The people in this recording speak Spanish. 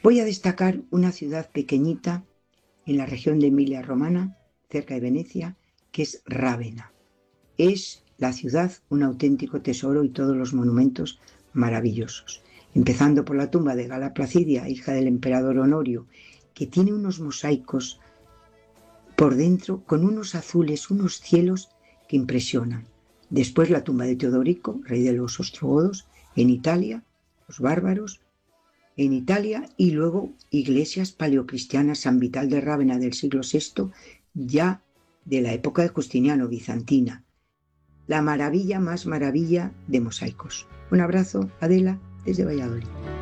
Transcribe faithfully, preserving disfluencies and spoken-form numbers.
Voy a destacar una ciudad pequeñita en la región de Emilia-Romagna, cerca de Venecia, que es Rávena. Es la ciudad un auténtico tesoro y todos los monumentos maravillosos. Empezando por la tumba de Gala Placidia, hija del emperador Honorio, que tiene unos mosaicos por dentro con unos azules, unos cielos que impresionan. Después la tumba de Teodorico, rey de los ostrogodos, en Italia, los bárbaros, en Italia, y luego iglesias paleocristianas, San Vital de Rávena del siglo sexto, ya de la época de Justiniano, bizantina. La maravilla más maravilla de mosaicos. Un abrazo, Adela, desde Valladolid.